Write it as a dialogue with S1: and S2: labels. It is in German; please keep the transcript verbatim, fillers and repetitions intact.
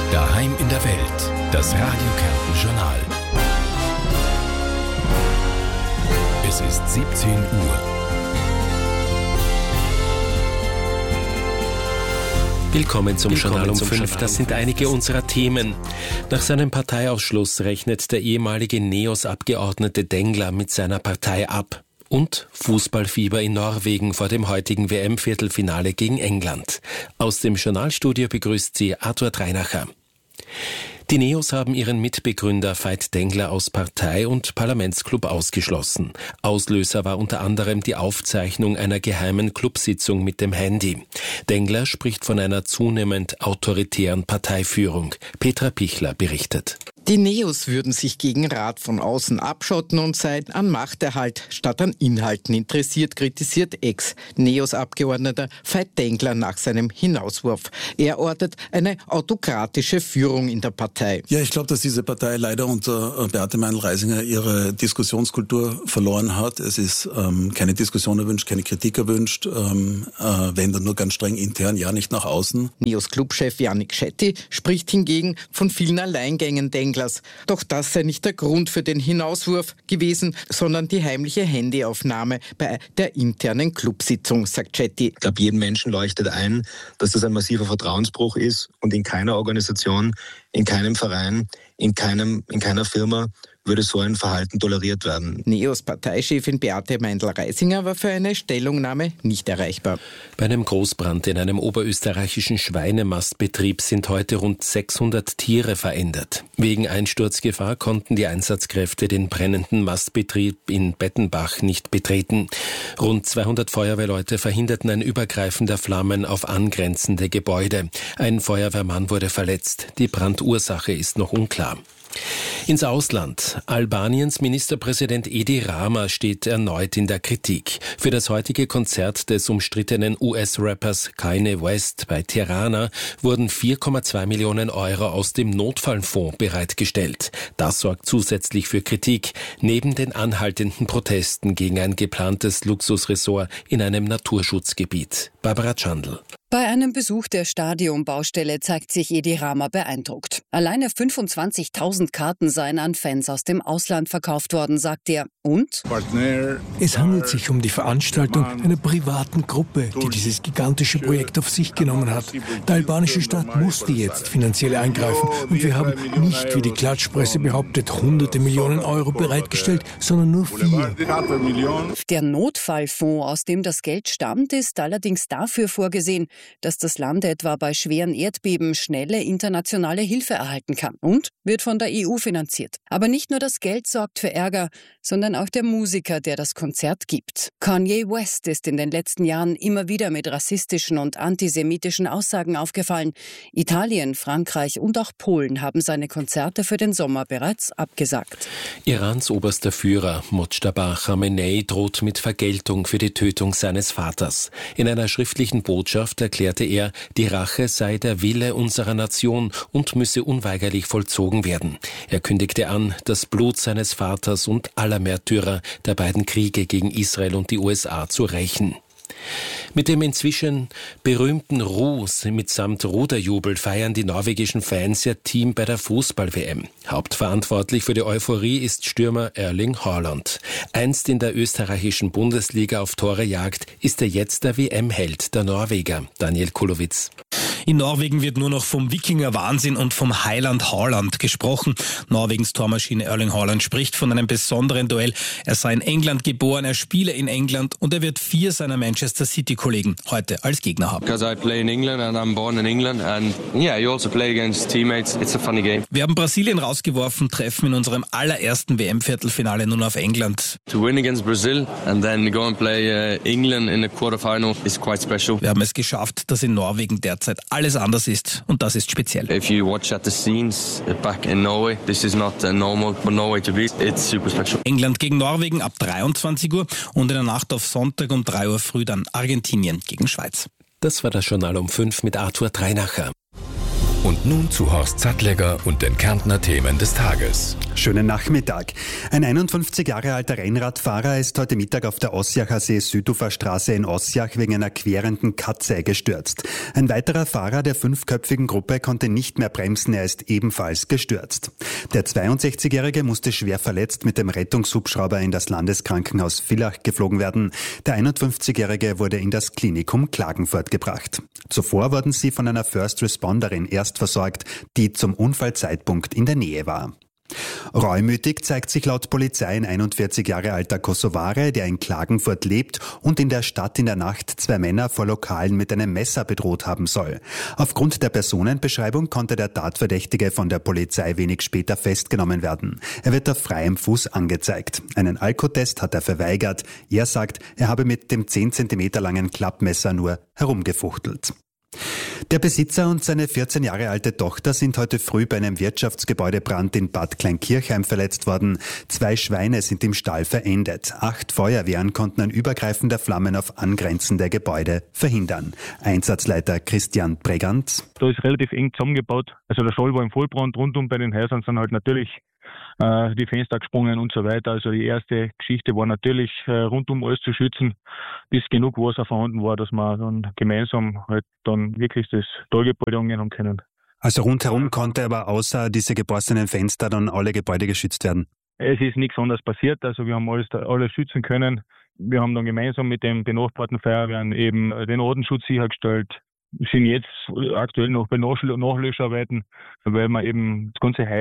S1: Daheim in der Welt, das Radio Kärnten Journal. Es ist siebzehn Uhr.
S2: Willkommen zum
S1: Willkommen
S2: Journal um
S1: zum
S2: fünf. Das sind einige unserer Themen. Nach seinem Parteiausschluss rechnet der ehemalige NEOS-Abgeordnete Dengler mit seiner Partei ab. Und Fußballfieber in Norwegen vor dem heutigen W M-Viertelfinale gegen England. Aus dem Journalstudio begrüßt sie Arthur Dreinacher. Die NEOS haben ihren Mitbegründer Veit Dengler aus Partei und Parlamentsclub ausgeschlossen. Auslöser war unter anderem die Aufzeichnung einer geheimen Clubsitzung mit dem Handy. Dengler spricht von einer zunehmend autoritären Parteiführung. Petra Pichler berichtet.
S3: Die NEOS würden sich gegen Rat von außen abschotten und seien an Machterhalt statt an Inhalten interessiert, kritisiert Ex-NEOS-Abgeordneter Veit Dengler nach seinem Hinauswurf. Er ortet eine autokratische Führung in der Partei.
S4: Ja, ich glaube, dass diese Partei leider unter Beate Meindl-Reisinger ihre Diskussionskultur verloren hat. Es ist ähm, keine Diskussion erwünscht, keine Kritik erwünscht, ähm, äh, wenn dann nur ganz streng intern, ja nicht nach außen.
S3: NEOS-Clubchef Yannick Shetty spricht hingegen von vielen Alleingängen Denglers. Doch das sei nicht der Grund für den Hinauswurf gewesen, sondern die heimliche Handyaufnahme bei der internen Clubsitzung, sagt Shetty.
S5: Ich glaube, jedem Menschen leuchtet ein, dass das ein massiver Vertrauensbruch ist und in keiner Organisation, in keinem Verein, in keinem, in keiner Firma würde so ein Verhalten toleriert werden.
S3: NEOS-Parteichefin Beate Meindl-Reisinger war für eine Stellungnahme nicht erreichbar.
S2: Bei einem Großbrand in einem oberösterreichischen Schweinemastbetrieb sind heute rund sechshundert Tiere verendet. Wegen Einsturzgefahr konnten die Einsatzkräfte den brennenden Mastbetrieb in Bettenbach nicht betreten. Rund zweihundert Feuerwehrleute verhinderten ein Übergreifen der Flammen auf angrenzende Gebäude. Ein Feuerwehrmann wurde verletzt. Die Brandursache ist noch unklar. Ins Ausland. Albaniens Ministerpräsident Edi Rama steht erneut in der Kritik. Für das heutige Konzert des umstrittenen U S-Rappers Kanye West bei Tirana wurden vier Komma zwei Millionen Euro aus dem Notfallfonds bereitgestellt. Das sorgt zusätzlich für Kritik, neben den anhaltenden Protesten gegen ein geplantes Luxusresort in einem Naturschutzgebiet. Barbara Chandl.
S6: Bei einem Besuch der Stadionbaustelle zeigt sich Edi Rama beeindruckt. Alleine fünfundzwanzigtausend Karten seien an Fans aus dem Ausland verkauft worden, sagt er. Und?
S7: Es handelt sich um die Veranstaltung einer privaten Gruppe, die dieses gigantische Projekt auf sich genommen hat. Der albanische Staat musste jetzt finanziell eingreifen und wir haben nicht, wie die Klatschpresse behauptet, hunderte Millionen Euro bereitgestellt, sondern nur vier.
S6: Der Notfallfonds, aus dem das Geld stammt, ist allerdings dafür vorgesehen, dass das Land etwa bei schweren Erdbeben schnelle internationale Hilfe erhalten kann und wird von der E U finanziert. Aber nicht nur das Geld sorgt für Ärger, sondern auch der Musiker, der das Konzert gibt. Kanye West ist in den letzten Jahren immer wieder mit rassistischen und antisemitischen Aussagen aufgefallen. Italien, Frankreich und auch Polen haben seine Konzerte für den Sommer bereits abgesagt.
S2: Irans oberster Führer Mojtaba Khamenei droht mit Vergeltung für die Tötung seines Vaters. In einer schriftlichen Botschaft erklärte er, die Rache sei der Wille unserer Nation und müsse unweigerlich vollzogen werden. Er kündigte an, das Blut seines Vaters und aller Märtyrer der beiden Kriege gegen Israel und die U S A zu rächen. Mit dem inzwischen berühmten Rus mitsamt Ruderjubel feiern die norwegischen Fans ihr Team bei der Fußball-W M. Hauptverantwortlich für die Euphorie ist Stürmer Erling Haaland. Einst in der österreichischen Bundesliga auf Torejagd ist er jetzt der W M-Held der Norweger. Daniel Kulowitz.
S8: In Norwegen wird nur noch vom Wikinger-Wahnsinn und vom Heiland Haaland gesprochen. Norwegens Tormaschine Erling Haaland spricht von einem besonderen Duell. Er sei in England geboren, er spiele in England und er wird vier seiner Manchester City-Kollegen heute als Gegner haben.
S9: Because I play in England and I'm born in England and yeah, you also play against teammates. It's a funny game.
S8: Wir haben Brasilien rausgeworfen, treffen in unserem allerersten W M-Viertelfinale nun auf England.
S9: To win against Brazil and then go and play uh, England in the quarterfinal is quite special.
S8: Wir haben es geschafft, dass in Norwegen derzeit alles anders ist und das ist speziell.
S9: If you watch at the scenes back in Norway, this is not a normal for Norway to be. It's super special.
S8: England gegen Norwegen ab dreiundzwanzig Uhr und in der Nacht auf Sonntag um drei Uhr früh dann Argentinien gegen Schweiz.
S2: Das war das Journal um fünf mit Arthur Dreinacher.
S1: Und Und nun zu Horst Sattlegger und den Kärntner Themen des Tages.
S10: Schönen Nachmittag. Ein einundfünfzig Jahre alter Rennradfahrer ist heute Mittag auf der Ossiacher See-Süduferstraße in Ossiach wegen einer querenden Katze gestürzt. Ein weiterer Fahrer der fünfköpfigen Gruppe konnte nicht mehr bremsen, er ist ebenfalls gestürzt. Der zweiundsechzigjährige musste schwer verletzt mit dem Rettungshubschrauber in das Landeskrankenhaus Villach geflogen werden. Der einundfünfzigjährige wurde in das Klinikum Klagenfurt gebracht. Zuvor wurden sie von einer First Responderin erst versorgt, die zum Unfallzeitpunkt in der Nähe war. Reumütig zeigt sich laut Polizei ein einundvierzig Jahre alter Kosovare, der in Klagenfurt lebt und in der Stadt in der Nacht zwei Männer vor Lokalen mit einem Messer bedroht haben soll. Aufgrund der Personenbeschreibung konnte der Tatverdächtige von der Polizei wenig später festgenommen werden. Er wird auf freiem Fuß angezeigt. Einen Alkotest hat er verweigert. Er sagt, er habe mit dem zehn Zentimeter langen Klappmesser nur herumgefuchtelt. Der Besitzer und seine vierzehn Jahre alte Tochter sind heute früh bei einem Wirtschaftsgebäudebrand in Bad Kleinkirchheim verletzt worden. Zwei Schweine sind im Stall verendet. Acht Feuerwehren konnten ein Übergreifen der Flammen auf angrenzende Gebäude verhindern. Einsatzleiter Christian Bregant.
S11: Da ist relativ eng zusammengebaut. Also der Stall war im Vollbrand. Rundum bei den Häusern sind halt natürlich äh, die Fenster gesprungen und so weiter. Also die erste Geschichte war natürlich äh, rundum alles zu schützen, bis genug Wasser vorhanden war, dass wir dann gemeinsam halt dann wirklich das Stallgebäude angehen haben können.
S10: Also rundherum konnte aber außer diese geborstenen Fenster dann alle Gebäude geschützt werden?
S11: Es ist nichts anderes passiert. Also wir haben alles, alles schützen können. Wir haben dann gemeinsam mit den benachbarten Feuerwehren eben den Rodenschutz sichergestellt. Wir sind jetzt aktuell noch bei Nachlöscharbeiten, weil wir eben das ganze Haus